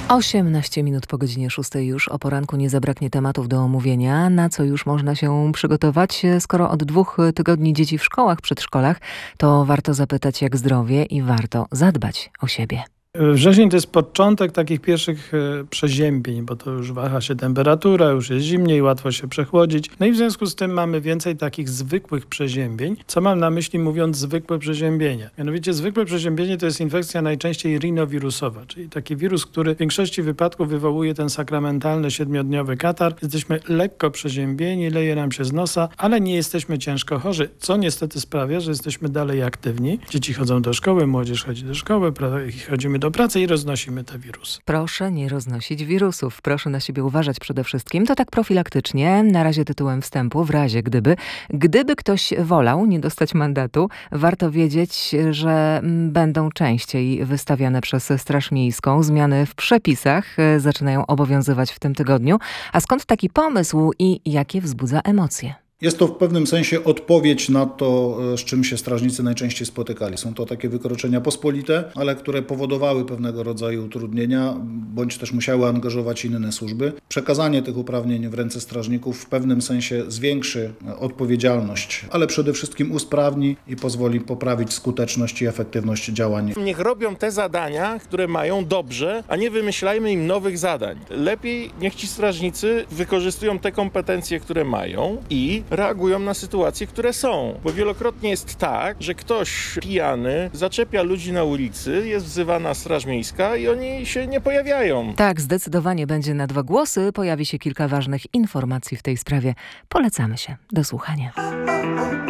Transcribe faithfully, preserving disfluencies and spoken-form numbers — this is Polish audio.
osiemnaście minut po godzinie szóstej już o poranku nie zabraknie tematów do omówienia, na co już można się przygotować. Skoro od dwóch tygodni dzieci w szkołach, przedszkolach, to warto zapytać jak zdrowie i warto zadbać o siebie. Wrzesień to jest początek takich pierwszych e, przeziębień, bo to już waha się temperatura, już jest zimniej, łatwo się przechłodzić. No i w związku z tym mamy więcej takich zwykłych przeziębień. Co mam na myśli mówiąc zwykłe przeziębienie? Mianowicie zwykłe przeziębienie to jest infekcja najczęściej rinowirusowa, czyli taki wirus, który w większości wypadków wywołuje ten sakramentalny siedmiodniowy katar. Jesteśmy lekko przeziębieni, leje nam się z nosa, ale nie jesteśmy ciężko chorzy, co niestety sprawia, że jesteśmy dalej aktywni. Dzieci chodzą do szkoły, młodzież chodzi do szkoły, chodzimy do pracy i roznosimy te wirusy. Proszę nie roznosić wirusów. Proszę na siebie uważać przede wszystkim. To tak profilaktycznie, na razie tytułem wstępu, w razie gdyby. Gdyby ktoś wolał nie dostać mandatu, warto wiedzieć, że będą częściej wystawiane przez Straż Miejską zmiany w przepisach. Zaczynają obowiązywać w tym tygodniu. A skąd taki pomysł i jakie wzbudza emocje? Jest to w pewnym sensie odpowiedź na to, z czym się strażnicy najczęściej spotykali. Są to takie wykroczenia pospolite, ale które powodowały pewnego rodzaju utrudnienia, bądź też musiały angażować inne służby. Przekazanie tych uprawnień w ręce strażników w pewnym sensie zwiększy odpowiedzialność, ale przede wszystkim usprawni i pozwoli poprawić skuteczność i efektywność działań. Niech robią te zadania, które mają dobrze, a nie wymyślajmy im nowych zadań. Lepiej niech ci strażnicy wykorzystują te kompetencje, które mają i reagują na sytuacje, które są. Bo wielokrotnie jest tak, że ktoś pijany zaczepia ludzi na ulicy, jest wzywana Straż Miejska i oni się nie pojawiają. Tak, zdecydowanie będzie na dwa głosy. Pojawi się kilka ważnych informacji w tej sprawie. Polecamy się do słuchania.